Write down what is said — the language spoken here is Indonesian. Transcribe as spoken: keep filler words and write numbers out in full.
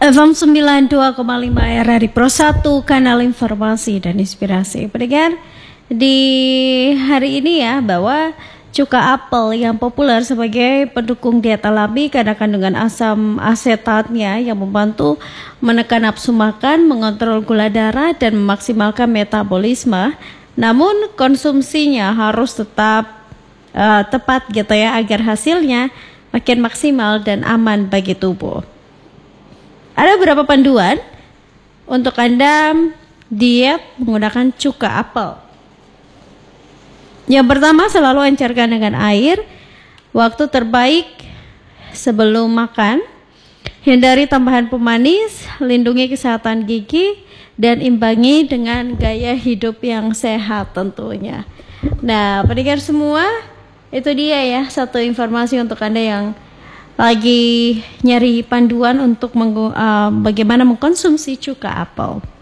F M sembilan puluh dua koma lima R R I Pro satu, kanal informasi dan inspirasi. Pendengar, di hari ini ya, bahwa cuka apel yang populer sebagai pendukung diet alami karena kandungan asam asetatnya yang membantu menekan nafsu makan, mengontrol gula darah, dan memaksimalkan metabolisme. Namun konsumsinya harus tetap uh, tepat gitu ya, agar hasilnya makin maksimal dan aman bagi tubuh. Ada beberapa panduan untuk Anda diet menggunakan cuka apel. Yang pertama, selalu encerkan dengan air. Waktu terbaik sebelum makan. Hindari tambahan pemanis, lindungi kesehatan gigi, dan imbangi dengan gaya hidup yang sehat tentunya. Nah, pendengar semua, itu dia ya satu informasi untuk Anda yang lagi nyari panduan untuk menggu- uh, bagaimana mengkonsumsi cuka apel.